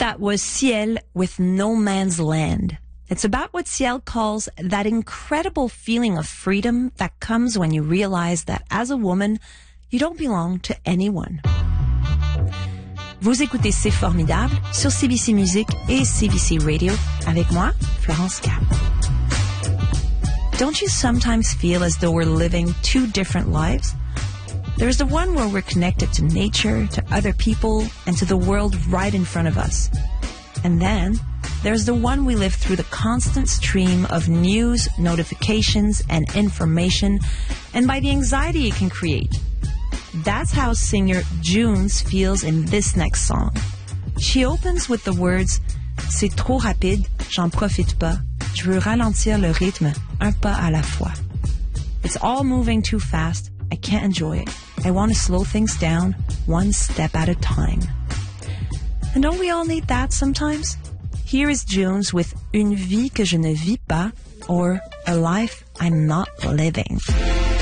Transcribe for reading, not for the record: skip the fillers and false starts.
That was Ciel with No Man's Land. It's about what Ciel calls that incredible feeling of freedom that comes when you realize that as a woman, you don't belong to anyone. Vous écoutez C'est Formidable sur CBC Music et CBC Radio avec moi, Florence Cap. Don't you sometimes feel as though we're living two different lives? There's the one where we're connected to nature, to other people, and to the world right in front of us. And then there's the one we live through the constant stream of news, notifications, and information, and by the anxiety it can create. That's how singer Junes feels in this next song. She opens with the words, C'est trop rapide, j'en profite pas. Je veux ralentir le rythme, un pas à la fois. It's all moving too fast. I can't enjoy it. I want to slow things down, one step at a time. And don't we all need that sometimes? Here is Junes with Une vie que je ne vis pas, or A life I'm not living.